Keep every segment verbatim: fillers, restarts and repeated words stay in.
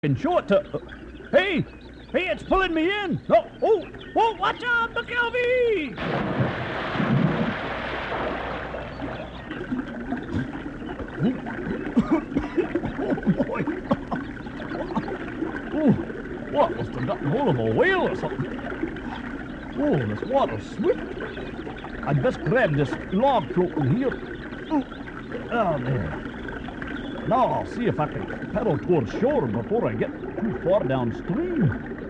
and show it to... Uh, hey! Hey, it's pulling me in! Oh, oh, oh, watch out, McKelvey! Oh, boy. Oh, what, must have gotten hold of a whale or something. Oh, this water's swift. I'd best grab this log floating here. Oh, there. Now I'll see if I can paddle towards shore before I get too far downstream.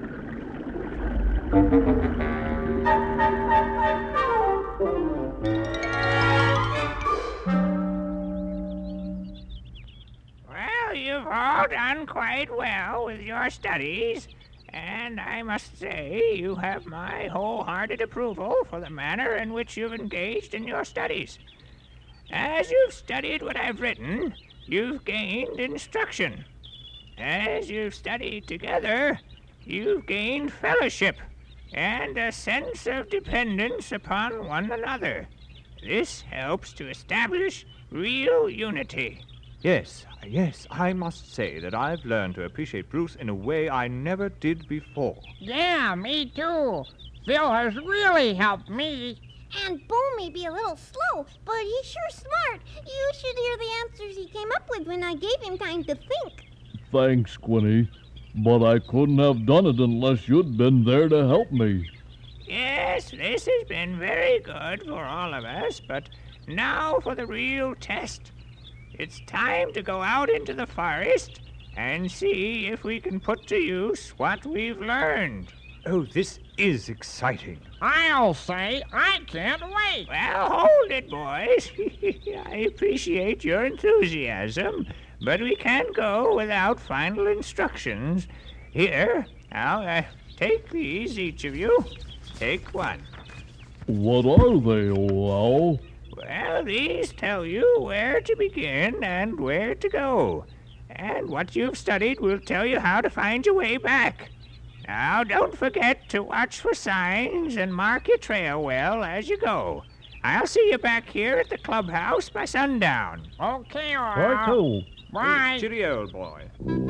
Well, you've all done quite well with your studies, and I must say you have my wholehearted approval for the manner in which you've engaged in your studies. As you've studied what I've written, you've gained instruction. As you've studied together, you've gained fellowship and a sense of dependence upon one another. This helps to establish real unity. Yes, yes, I must say that I've learned to appreciate Bruce in a way I never did before. Yeah, me too. Phil has really helped me. And Bo may be a little slow, but he's sure smart. You should hear the answers he came up with when I gave him time to think. Thanks, Squinty. But I couldn't have done it unless you'd been there to help me. Yes, this has been very good for all of us, but now for the real test. It's time to go out into the forest and see if we can put to use what we've learned. Oh, this is exciting. I'll say I can't wait. Well, hold it, boys. I appreciate your enthusiasm, but we can't go without final instructions. Here, now, uh, take these, each of you. Take one. What are they, old owl? Well, these tell you where to begin and where to go. And what you've studied will tell you how to find your way back. Now, don't forget to watch for signs and mark your trail well as you go. I'll see you back here at the clubhouse by sundown. Okay, all Right, right. too. Bye. Cheerio, old boy.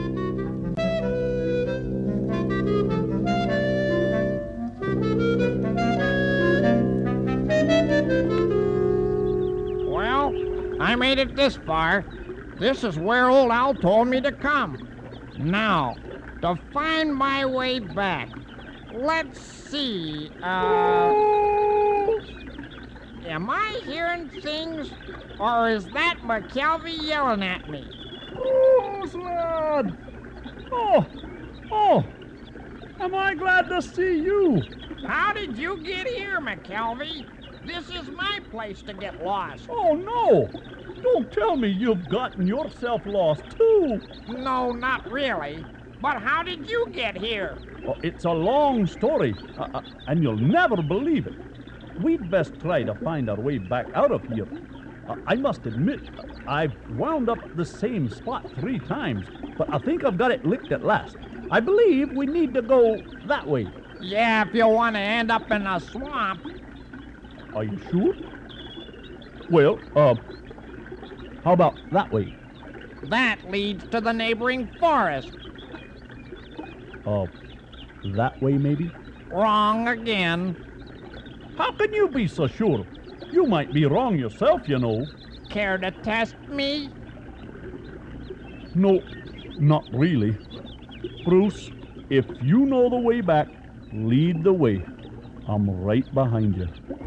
Well, I made it this far. This is where old Owl told me to come. Now, to find my way back, let's see, uh... am I hearing things, or is that McKelvey yelling at me? Oh, Slad! Oh, oh, am I glad to see you? How did you get here, McKelvey? This is my place to get lost. Oh, no! Don't tell me you've gotten yourself lost, too. No, not really. But how did you get here? Oh, it's a long story, uh, uh, and you'll never believe it. We'd best try to find our way back out of here. Uh, I must admit, I've wound up the same spot three times, but I think I've got it licked at last. I believe we need to go that way. Yeah, if you want to end up in a swamp. Are you sure? Well, uh, how about that way? That leads to the neighboring forest. Uh, that way maybe? Wrong again. How can you be so sure? You might be wrong yourself, you know. Care to test me? No, not really. Bruce, if you know the way back, lead the way. I'm right behind you.